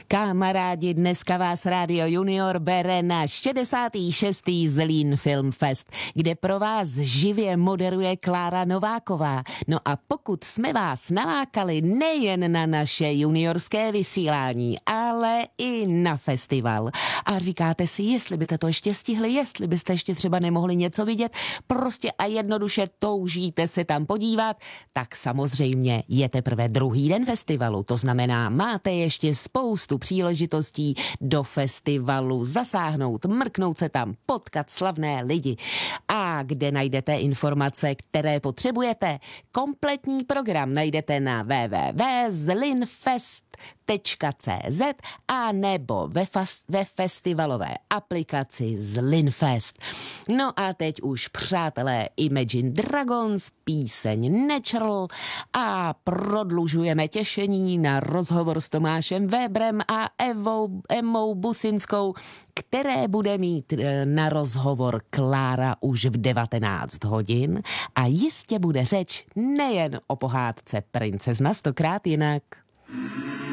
Kamarádi, dneska vás Radio Junior bere na 66. Zlín Film Fest, kde pro vás živě moderuje Klára Nováková. No a pokud jsme vás nalákali nejen na naše juniorské vysílání, ale i na festival a říkáte si, jestli byste to ještě stihli, jestli byste ještě třeba nemohli něco vidět, prostě a jednoduše toužíte se tam podívat, tak samozřejmě je teprve druhý den festivalu. To znamená, máte ještě spoustu příležitostí do festivalu zasáhnout, mrknout se tam, potkat slavné lidi. A kde najdete informace, které potřebujete? Kompletní program najdete na www.zlinfest.cz a nebo ve festivalové aplikaci Zlinfest. No a teď už, přátelé, Imagine Dragons, píseň Natural a prodlužujeme těšení na rozhovor s Tomášem Weberem a Emmou Businskou, které bude mít na rozhovor Klára už v 19 hodin a jistě bude řeč nejen o pohádce Princezna stokrát jinak.